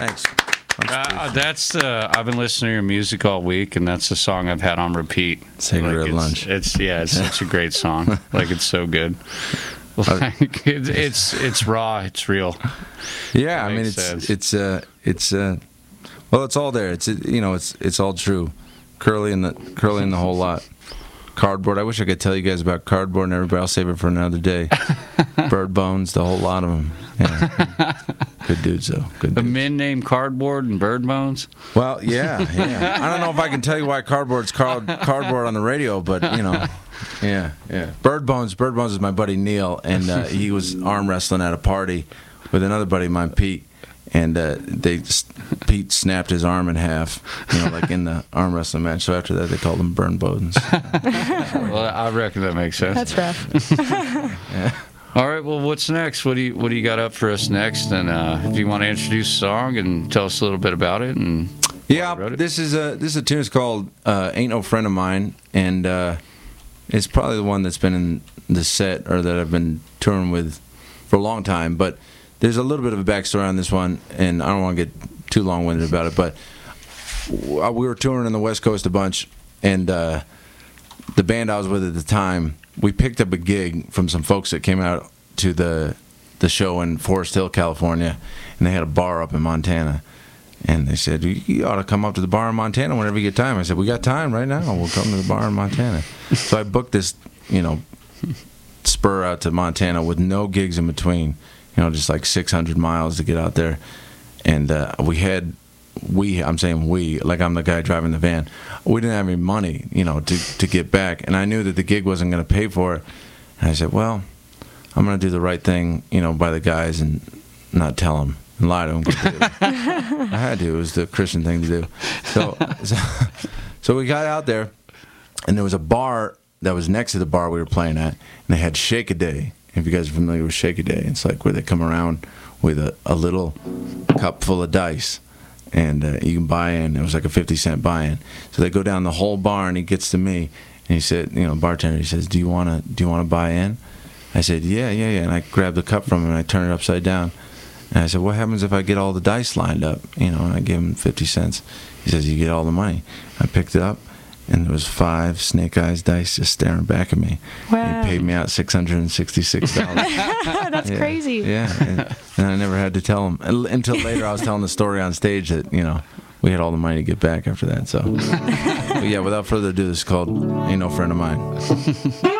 Thanks. That's I've been listening to your music all week, and that's the song I've had on repeat. Cigarette lunch. It's such a great song. Like, it's so good. Like, it's raw. It's real. Yeah, I mean, it's well, it's all there. It's all true. Curly and the whole lot. Cardboard. I wish I could tell you guys about Cardboard and everybody. I'll save it for another day. Bird Bones, the whole lot of them. Yeah. Good dudes, though. Good dudes. The men named Cardboard and Bird Bones? Well, yeah. I don't know if I can tell you why Cardboard's called Cardboard on the radio, but, yeah. Bird Bones is my buddy Neil, and he was arm wrestling at a party with another buddy of mine, Pete. And Pete snapped his arm in half, like in the arm wrestling match. So after that, they called him Burn Bones. Well, I reckon that makes sense. That's rough. Yeah. All right. Well, what's next? What do you got up for us next? And if you want to introduce the song and tell us a little bit about it, and this is a tune. It's called "Ain't No Friend of Mine," and it's probably the one that's been in the set or that I've been touring with for a long time, but. There's a little bit of a backstory on this one, and I don't want to get too long-winded about it, but we were touring on the West Coast a bunch, and the band I was with at the time, we picked up a gig from some folks that came out to the show in Forest Hill, California, and they had a bar up in Montana. And they said, you ought to come up to the bar in Montana whenever you get time. I said, we got time right now. We'll come to the bar in Montana. So I booked this, spur out to Montana with no gigs in between. Just like 600 miles to get out there. And I'm saying we, like I'm the guy driving the van. We didn't have any money, to get back. And I knew that the gig wasn't going to pay for it. And I said, well, I'm going to do the right thing, by the guys and not tell them and lie to them. I had to. It was the Christian thing to do. So we got out there, and there was a bar that was next to the bar we were playing at, and they had Shake a Day. If you guys are familiar with Shake a Day, it's like where they come around with a little cup full of dice, and you can buy in. It was like a 50-cent buy-in. So they go down the whole bar, and he gets to me, and he said, bartender, he says, do you want to buy in? I said, yeah. And I grabbed the cup from him, and I turned it upside down. And I said, what happens if I get all the dice lined up? And I gave him 50 cents. He says, you get all the money. I picked it up. And there was 5 snake eyes dice just staring back at me. Wow. He paid me out $666. That's crazy. Yeah, and I never had to tell him until later. I was telling the story on stage that we had all the money to get back after that. So, but yeah, without further ado, this is called "Ain't No Friend of Mine."